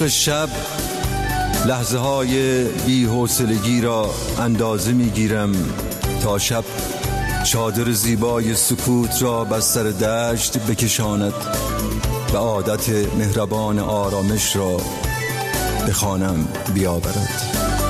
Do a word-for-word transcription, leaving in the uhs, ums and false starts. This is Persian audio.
شب لحظه های بی حوصلگی را اندازه می گیرم تا شب چادر زیبای سکوت را بر سر دشت بکشاند و عادت مهربان آرامش را به خانم بیاورد.